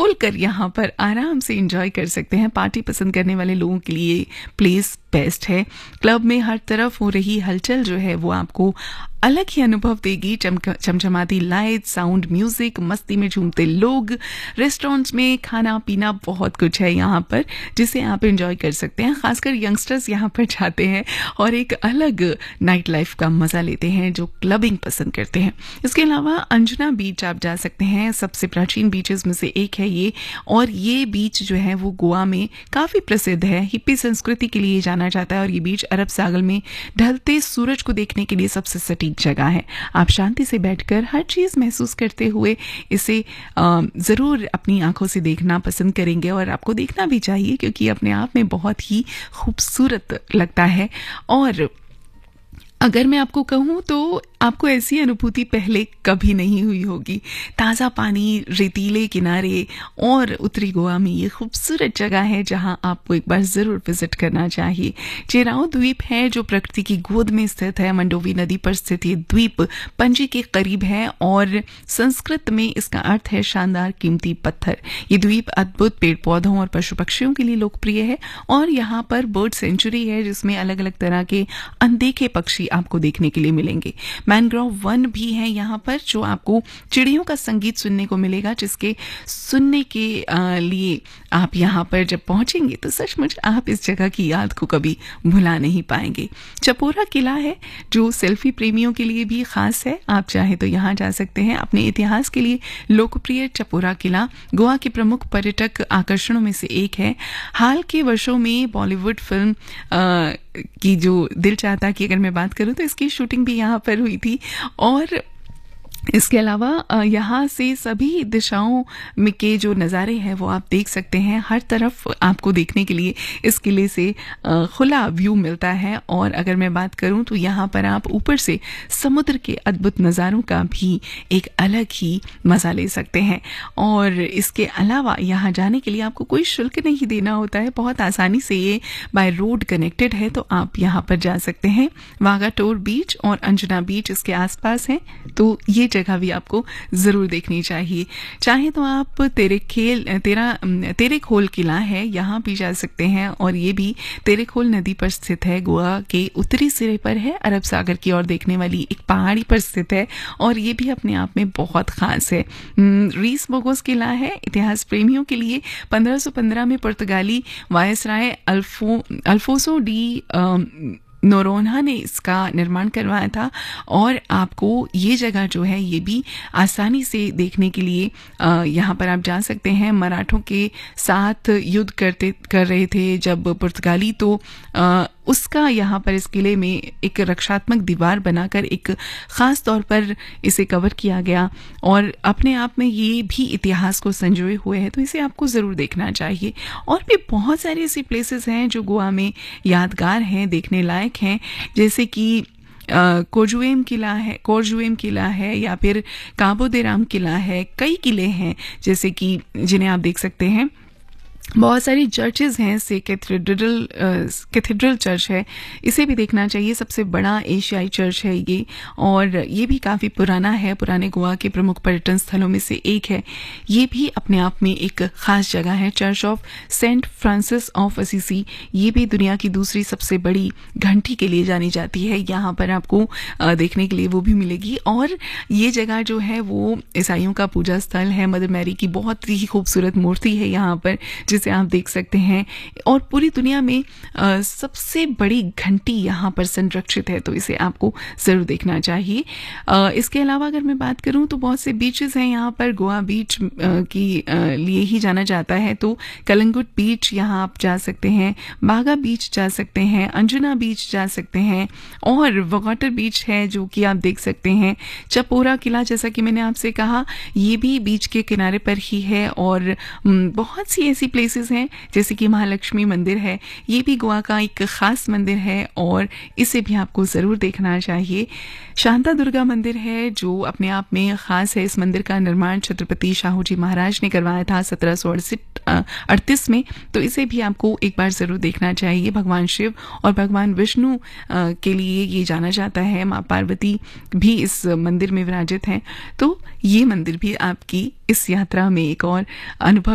खोलकर यहाँ पर आराम से एंजॉय कर सकते हैं। पार्टी पसंद करने वाले लोगों के लिए प्लेस बेस्ट है। क्लब में हर तरफ हो रही हलचल जो है वो आपको अलग ही अनुभव देगी। चमचमाती लाइट, साउंड, म्यूजिक, मस्ती में झूमते लोग, रेस्टोरेंट्स में खाना पीना, बहुत कुछ है यहाँ पर जिसे आप एंजॉय कर सकते हैं। खासकर यंगस्टर्स यहाँ पर जाते हैं और एक अलग नाइट लाइफ का मजा लेते हैं जो क्लबिंग पसंद करते हैं। इसके अलावा अंजुना बीच आप जा सकते हैं। सबसे प्राचीन बीचेस में से एक है ये, और ये बीच जो है वो गोवा में काफी प्रसिद्ध है। हिप्पी संस्कृति के लिए जाना जाता है और ये बीच अरब सागर में ढलते सूरज को देखने के लिए सबसे सटीक जगह है। आप शांति से बैठकर हर चीज महसूस करते हुए इसे जरूर अपनी आंखों से देखना पसंद करेंगे, और आपको देखना भी चाहिए क्योंकि अपने आप में बहुत ही खूबसूरत लगता है। और अगर मैं आपको कहूँ तो आपको ऐसी अनुभूति पहले कभी नहीं हुई होगी। ताज़ा पानी, रेतीले किनारे और उत्तरी गोवा में ये खूबसूरत जगह है जहां आपको एक बार ज़रूर विजिट करना चाहिए। चेराओ द्वीप है जो प्रकृति की गोद में स्थित है। मंडोवी नदी पर स्थित ये द्वीप पणजी के करीब है और संस्कृत में इसका अर्थ है शानदार कीमती पत्थर। ये द्वीप अद्भुत पेड़ पौधों और पशु पक्षियों के लिए लोकप्रिय है और यहाँ पर बर्ड सेंचुरी है जिसमें अलग अलग तरह के अनदेखे पक्षी आपको देखने के लिए मिलेंगे। मैनग्रोव वन भी है यहाँ पर जो आपको चिड़ियों का संगीत सुनने को मिलेगा, जिसके सुनने के लिए आप यहाँ पर जब पहुंचेंगे तो सचमुच आप इस जगह की याद को कभी भुला नहीं पाएंगे। चपोरा किला है जो सेल्फी प्रेमियों के लिए भी खास है। आप चाहे तो यहाँ जा सकते हैं। अपने इतिहास के लिए लोकप्रिय चपोरा किला गोवा के प्रमुख पर्यटक आकर्षणों में से एक है। हाल के वर्षों में बॉलीवुड फिल्म की जो दिल चाहता कि अगर मैं बात करूं तो इसकी शूटिंग भी यहाँ पर हुई थी। और इसके अलावा यहाँ से सभी दिशाओं में के जो नज़ारे हैं वो आप देख सकते हैं। हर तरफ आपको देखने के लिए इस किले से खुला व्यू मिलता है। और अगर मैं बात करूं तो यहाँ पर आप ऊपर से समुद्र के अद्भुत नज़ारों का भी एक अलग ही मज़ा ले सकते हैं। और इसके अलावा यहाँ जाने के लिए आपको कोई शुल्क नहीं देना होता है। बहुत आसानी से ये बाय रोड कनेक्टेड है, तो आप यहाँ पर जा सकते हैं। वागाटोर बीच और अंजुना बीच इसके आसपास हैं, तो ये जगह भी आपको जरूर देखनी चाहिए। चाहे तो आप तेरेखोल किला है यहाँ भी जा सकते हैं, और ये भी तेरेखोल नदी पर स्थित है। गोवा के उत्तरी सिरे पर है, अरब सागर की ओर देखने वाली एक पहाड़ी पर स्थित है और ये भी अपने आप में बहुत खास है। रीस बोगोस किला है इतिहास प्रेमियों के लिए। 1515 में पुर्तगाली वायसराय अल्फोसो डी नोरोन्हा ने इसका निर्माण करवाया था। और आपको ये जगह जो है ये भी आसानी से देखने के लिए यहाँ पर आप जा सकते हैं। मराठों के साथ युद्ध कर रहे थे जब पुर्तगाली, तो उसका यहाँ पर इस किले में एक रक्षात्मक दीवार बनाकर एक खास तौर पर इसे कवर किया गया और अपने आप में ये भी इतिहास को संजोए हुए है, तो इसे आपको ज़रूर देखना चाहिए। और भी बहुत सारी ऐसी प्लेसेस हैं जो गोवा में यादगार हैं, देखने लायक हैं, जैसे कि कोरजुएम किला है या फिर काबो दे राम किला है। कई किले हैं जैसे कि जिन्हें आप देख सकते हैं। बहुत सारी चर्चेज हैं, से कैथेड्रल चर्च है, इसे भी देखना चाहिए। सबसे बड़ा एशियाई चर्च है ये, और ये भी काफ़ी पुराना है, पुराने गोवा के प्रमुख पर्यटन स्थलों में से एक है। ये भी अपने आप में एक खास जगह है। Church of Saint Francis of Assisi, ये भी दुनिया की दूसरी सबसे बड़ी घंटी के लिए जानी जाती है। यहाँ पर आपको देखने के लिए वो भी मिलेगी। और ये जगह जो है वो ईसाइयों का पूजा स्थल है। मदर मैरी की बहुत ही खूबसूरत मूर्ति है यहाँ पर जिसे आप देख सकते हैं। और पूरी दुनिया में सबसे बड़ी घंटी यहाँ पर संरक्षित है, तो इसे आपको जरूर देखना चाहिए। इसके अलावा अगर मैं बात करूं तो बहुत से बीचेस हैं यहाँ पर। गोवा बीच की लिए ही जाना जाता है, तो कलंगुट बीच यहाँ आप जा सकते हैं, बागा बीच जा सकते हैं, अंजुना बीच जा सकते हैं, और वागाटर बीच है जो कि आप देख सकते हैं। चपोरा किला जैसा कि मैंने आपसे कहा ये भी बीच के किनारे पर ही है। और बहुत सी ऐसी प्लेसेस हैं जैसे कि महालक्ष्मी मंदिर है, ये भी गोवा का एक खास मंदिर है और इसे भी आपको जरूर देखना चाहिए। शांता दुर्गा मंदिर है जो अपने आप में खास है। इस मंदिर का निर्माण छत्रपति शाहू जी महाराज ने करवाया था 1738 में, तो इसे भी आपको एक बार जरूर देखना चाहिए। भगवान शिव और भगवान विष्णु के लिए ये जाना जाता है। माँ पार्वती भी इस मंदिर में विराजित हैं, तो ये मंदिर भी आपकी इस यात्रा में एक और अनुभव